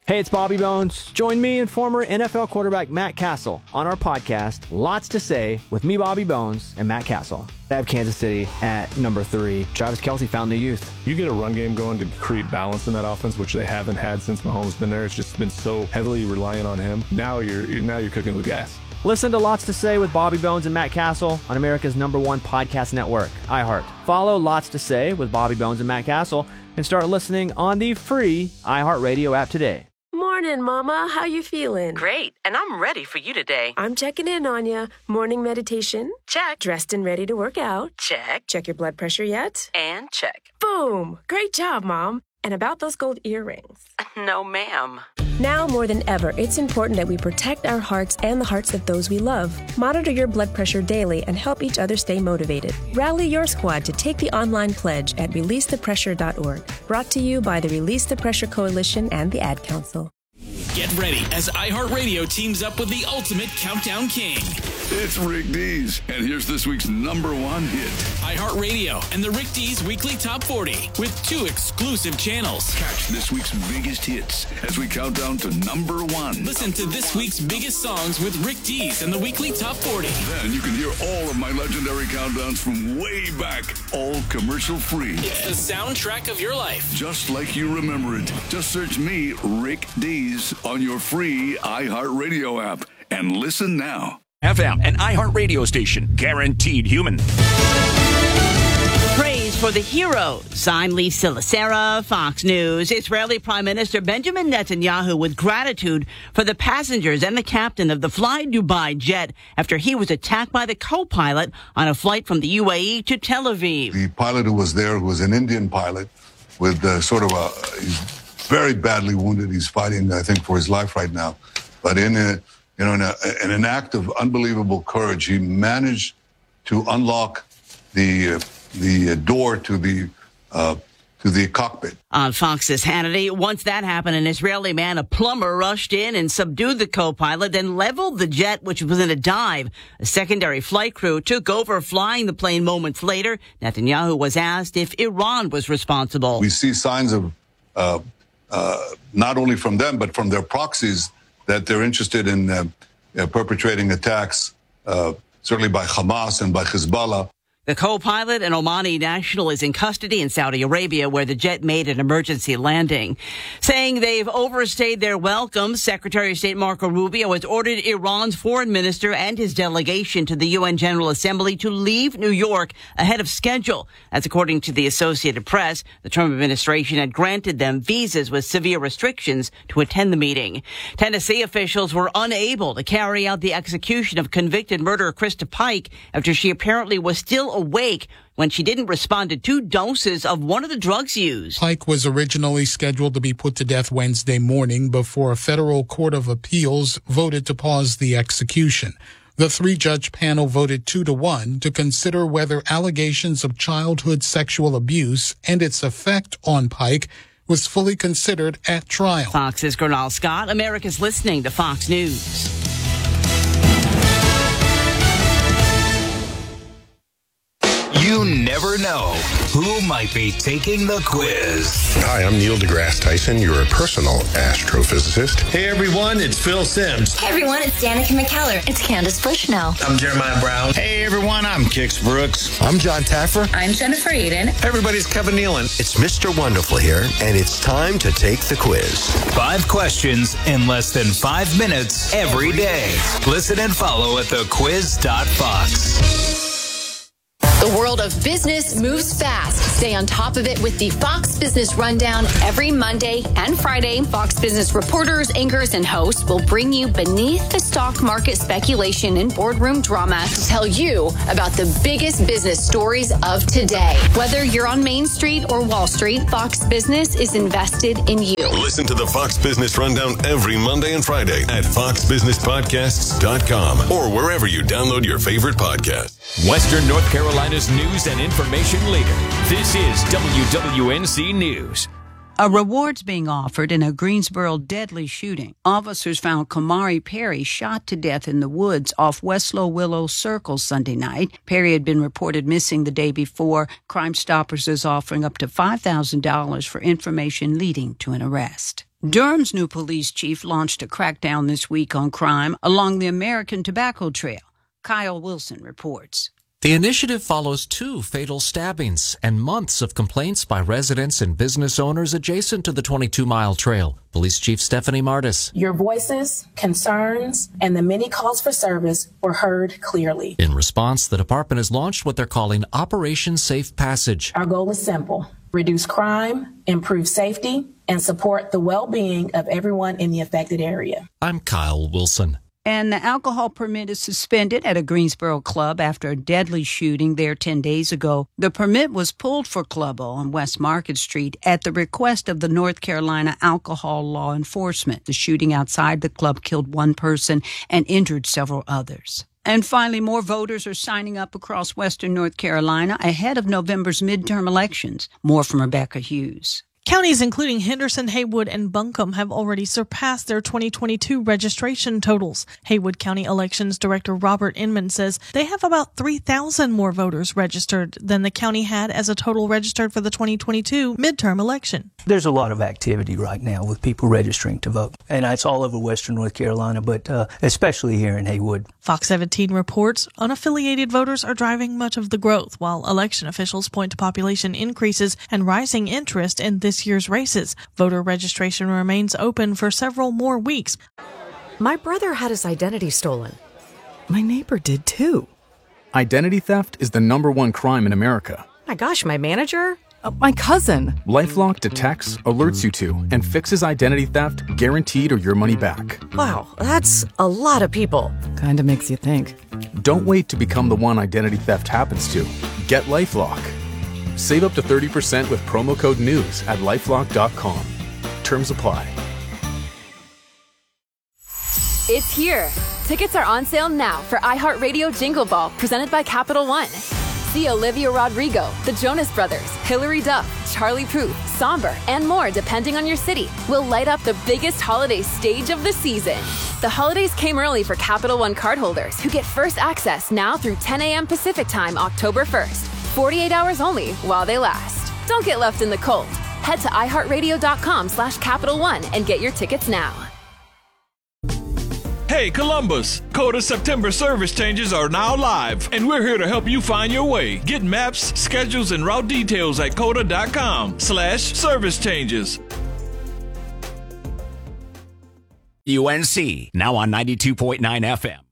Hey, it's Bobby Bones. Join me and former NFL quarterback Matt Castle on our podcast, Lots to Say, with me, Bobby Bones, and Matt Castle. I have Kansas City at number 3. Travis Kelce found the youth. You get a run game going to create balance in that offense, which they haven't had since Mahomes been there. It's just been so heavily reliant on him. Now you're cooking with gas. Listen to Lots to Say with Bobby Bones and Matt Castle on America's #1 podcast network, iHeart. Follow Lots to Say with Bobby Bones and Matt Castle and start listening on the free iHeartRadio app today. Morning, Mama. How you feeling? Great, and I'm ready for you today. I'm checking in on you. Morning meditation? Check. Dressed and ready to work out? Check. Check your blood pressure yet? And check. Boom! Great job, Mom. And about those gold earrings? No, ma'am. Now more than ever, it's important that we protect our hearts and the hearts of those we love. Monitor your blood pressure daily and help each other stay motivated. Rally your squad to take the online pledge at releasethepressure.org. Brought to you by the Release the Pressure Coalition and the Ad Council. Get ready as iHeartRadio teams up with the ultimate countdown king. It's Rick Dees, and here's this week's #1 hit. iHeartRadio and the Rick Dees Weekly Top 40 with 2 exclusive channels. Catch this week's biggest hits as we count down to #1. Listen to this week's biggest songs with Rick Dees and the Weekly Top 40. Then you can hear all of my legendary countdowns from way back, all commercial free. It's the soundtrack of your life. Just like you remember it. Just search me, Rick Dees, on your free iHeartRadio app and listen now. FM and iHeartRadio station, guaranteed human. Praise for the heroes. I'm Lisa Lacera, Fox News. Israeli Prime Minister Benjamin Netanyahu with gratitude for the passengers and the captain of the Fly Dubai jet after he was attacked by the co-pilot on a flight from the UAE to Tel Aviv. The pilot who was there was an Indian pilot with he's very badly wounded. He's fighting, I think, for his life right now. But in an act of unbelievable courage, he managed to unlock the door to the cockpit. On Fox's Hannity, once that happened, an Israeli man, a plumber, rushed in and subdued the co-pilot, then leveled the jet, which was in a dive. A secondary flight crew took over flying the plane moments later. Netanyahu was asked if Iran was responsible. We see signs of not only from them, but from their proxies, that they're interested in perpetrating attacks, certainly by Hamas and by Hezbollah. The co-pilot, an Omani national, is in custody in Saudi Arabia, where the jet made an emergency landing. Saying they've overstayed their welcome, Secretary of State Marco Rubio has ordered Iran's foreign minister and his delegation to the UN General Assembly to leave New York ahead of schedule. That's according to the Associated Press. The Trump administration had granted them visas with severe restrictions to attend the meeting. Tennessee officials were unable to carry out the execution of convicted murderer Krista Pike after she apparently was still awake when she didn't respond to 2 doses of one of the drugs used. Pike was originally scheduled to be put to death Wednesday morning before a federal court of appeals voted to pause the execution. The 3-judge panel voted 2-1 to consider whether allegations of childhood sexual abuse and its effect on Pike was fully considered at trial. Fox's Gernal Scott, America's listening to Fox News. You never know who might be taking the quiz. Hi, I'm Neil deGrasse Tyson, your personal astrophysicist. Hey everyone, it's Phil Simms. Hey everyone, it's Danica McKellar. It's Candace Bushnell. I'm Jeremiah Brown. Hey everyone, I'm Kix Brooks. I'm John Taffer. I'm Jennifer Aiden. Everybody's Kevin Nealon. It's Mr. Wonderful here, and it's time to take the quiz. 5 questions in less than 5 minutes every day. Listen and follow at thequiz.fox. The world of business moves fast. Stay on top of it with the Fox Business Rundown every Monday and Friday. Fox Business reporters, anchors, and hosts will bring you beneath the stock market speculation and boardroom drama to tell you about the biggest business stories of today. Whether you're on Main Street or Wall Street, Fox Business is invested in you. Listen to the Fox Business Rundown every Monday and Friday at foxbusinesspodcasts.com or wherever you download your favorite podcast. Western North Carolina's news and information leader. This is WWNC News. A reward's being offered in a Greensboro deadly shooting. Officers found Kamari Perry shot to death in the woods off Westlow Willow Circle Sunday night. Perry had been reported missing the day before. Crime Stoppers is offering up to $5,000 for information leading to an arrest. Durham's new police chief launched a crackdown this week on crime along the American Tobacco Trail. Kyle Wilson reports. The initiative follows 2 fatal stabbings and months of complaints by residents and business owners adjacent to the 22-mile trail. Police Chief Stephanie Martis. Your voices, concerns, and the many calls for service were heard clearly. In response, the department has launched what they're calling Operation Safe Passage. Our goal is simple: reduce crime, improve safety, and support the well-being of everyone in the affected area. I'm Kyle Wilson. And the alcohol permit is suspended at a Greensboro club after a deadly shooting there 10 days ago. The permit was pulled for Club O on West Market Street at the request of the North Carolina Alcohol Law Enforcement. The shooting outside the club killed 1 person and injured several others. And finally, more voters are signing up across western North Carolina ahead of November's midterm elections. More from Rebecca Hughes. Counties including Henderson, Haywood, and Buncombe have already surpassed their 2022 registration totals. Haywood County Elections Director Robert Inman says they have about 3,000 more voters registered than the county had as a total registered for the 2022 midterm election. There's a lot of activity right now with people registering to vote, and it's all over western North Carolina, but especially here in Haywood. Fox 17 reports unaffiliated voters are driving much of the growth, while election officials point to population increases and rising interest in this year's races. Voter registration remains open for several more weeks. My brother had his identity stolen. My neighbor did too. Identity theft is the #1 crime in America. My gosh, my manager? My cousin. LifeLock detects, alerts you to, and fixes identity theft guaranteed or your money back. Wow, that's a lot of people. Kinda makes you think. Don't wait to become the one identity theft happens to. Get LifeLock. Save up to 30% with promo code NEWS at LifeLock.com. Terms apply. It's here. Tickets are on sale now for iHeartRadio Jingle Ball, presented by Capital One. See Olivia Rodrigo, the Jonas Brothers, Hilary Duff, Charlie Puth, Somber, and more depending on your city. Will light up the biggest holiday stage of the season. The holidays came early for Capital One cardholders who get first access now through 10 a.m. Pacific Time, October 1st. 48 hours only while they last. Don't get left in the cold. Head to iHeartRadio.com/Capital One and get your tickets now. Hey Columbus, Coda September service changes are now live, and we're here to help you find your way. Get maps, schedules, and route details at coda.com/service changes. UNC, now on 92.9 FM.